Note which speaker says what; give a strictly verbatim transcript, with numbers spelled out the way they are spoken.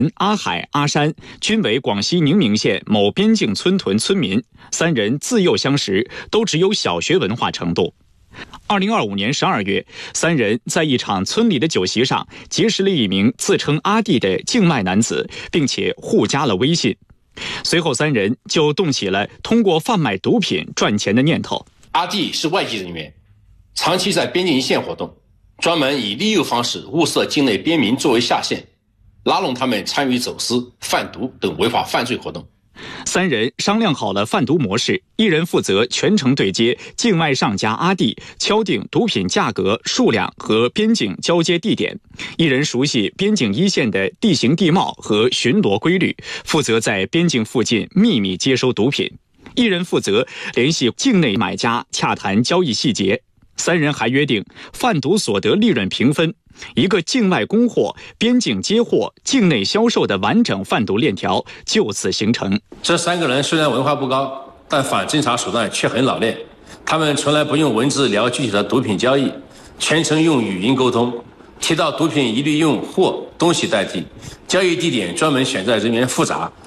Speaker 1: 阿海、阿山均为广西宁明县某边境村屯村民，三人自幼相识，都只有小学文化程度。二零二五年十二月，三人在一场村里的酒席上结识了一名自称阿弟的境外男子，并且互加了微信。随后，三人就动起了通过贩卖毒品赚钱的念头。
Speaker 2: 阿弟是外籍人员，长期在边境一线活动，专门以利诱方式物色境内边民作为下线，拉拢他们参与走私、贩毒等违法犯罪活动。
Speaker 1: 三人商量好了贩毒模式，一人负责全程对接境外上家阿弟，敲定毒品价格、数量和边境交接地点；一人熟悉边境一线的地形地貌和巡逻规律，负责在边境附近秘密接收毒品；一人负责联系境内买家，洽谈交易细节。三人还约定贩毒所得利润平分，一个境外供货、边境接货、境内销售的完整贩毒链条就此形成。
Speaker 2: 这三个人虽然文化不高，但反侦查手段却很老练。他们从来不用文字聊具体的毒品交易，全程用语音沟通。提到毒品一律用货、东西代替。交易地点专门选在人员复杂、